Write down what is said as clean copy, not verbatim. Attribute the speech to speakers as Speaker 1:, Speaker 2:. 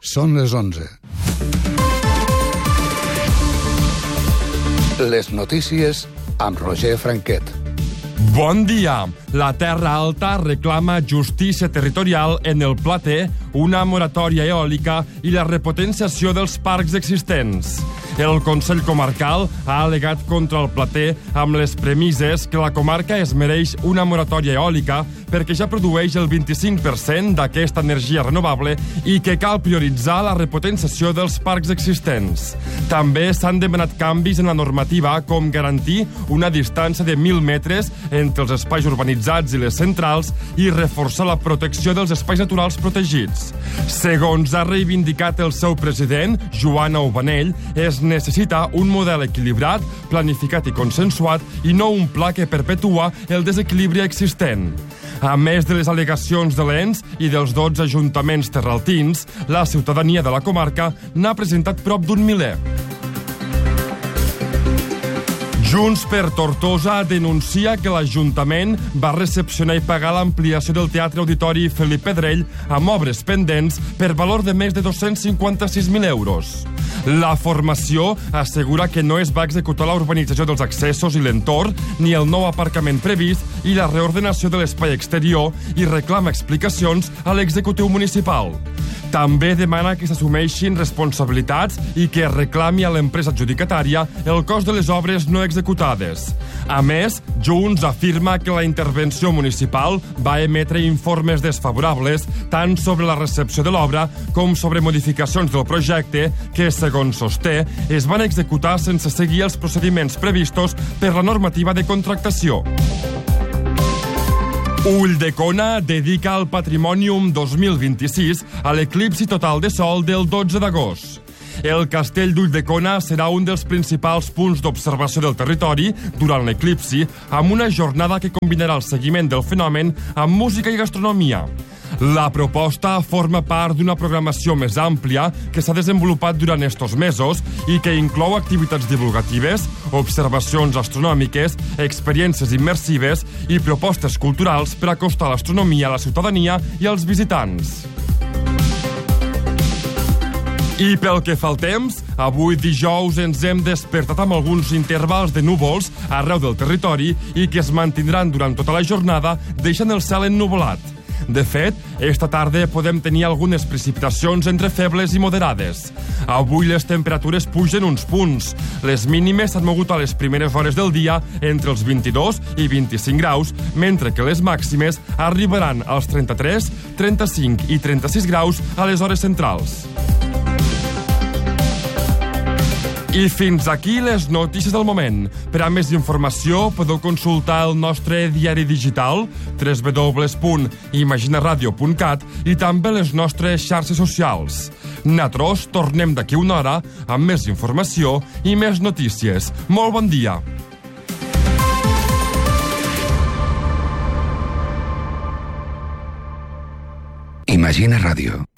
Speaker 1: Són les 11. Les notícies amb Roger Franquet.
Speaker 2: Bon dia. La Terra Alta reclama justícia territorial en el Pla T, una moratòria eòlica i la repotenciació dels parcs existents. El Consell Comarcal ha al·legat contra el Pla T amb les premisses que la comarca es mereix una moratòria eòlica perquè ja produeix el 25% d'aquesta energia renovable i que cal prioritzar la repotenciació dels parcs existents. També s'han demanat canvis en la normativa com garantir una distància de 1.000 metres entre els espais urbanitzats i les centrals i reforçar la protecció dels espais naturals protegits. Segons ha reivindicat el seu president, Joan Aubanell, es necessita un model equilibrat, planificat i consensuat i no un pla que perpetua el desequilibri existent. A més de les al·legacions de l'ENS i dels 12 ajuntaments terraltins, la ciutadania de la comarca n'ha presentat prop d'un miler. Junts per Tortosa denuncia que l'Ajuntament va recepcionar i pagar l'ampliació del Teatre Auditori Felip Pedrell amb obres pendents per valor de més de 256.000 euros. La formació assegura que no es va executar la urbanització dels accessos i l'entorn, ni el nou aparcament previst i la reordenació de l'espai exterior i reclama explicacions a l'executiu municipal. També demana que s'assumeixin responsabilitats i que reclami a l'empresa adjudicatària el cost de les obres no executades. A més, Junts afirma que la intervenció municipal va emetre informes desfavorables tant sobre la recepció de l'obra com sobre modificacions del projecte que, segons sosté, es van executar sense seguir els procediments previstos per la normativa de contractació. Ulldecona dedica el Patrimonium 2026 a l'eclipsi total de sol del 12 d'agost. El castell d'Ulldecona serà un dels principals punts d'observació del territori durant l'eclipsi, amb una jornada que combinarà el seguiment del fenomen amb música i gastronomia. La proposta forma part d'una programació més àmplia que s'ha desenvolupat durant estos mesos i que inclou activitats divulgatives, observacions astronòmiques, experiències immersives i propostes culturals per acostar l'astronomia a la ciutadania i als visitants. I pel que fa al temps, avui dijous ens hem despertat amb alguns intervals de núvols arreu del territori i que es mantindran durant tota la jornada, deixant el cel ennuvolat. De fet, esta tarda podem tenir algunes precipitacions entre febles i moderades. Avui les temperatures pugen uns punts. Les mínimes s'han mogut a les primeres hores del dia entre els 22 i 25 graus, mentre que les màximes arribaran als 33, 35 i 36 graus a les hores centrals. I fins aquí les notícies del moment. Per a més informació podeu consultar el nostre diari digital www.imaginaradio.cat i també les nostres xarxes socials. Nosaltres tornem d'aquí una hora amb més informació i més notícies. Molt bon dia!
Speaker 1: Imagina Ràdio.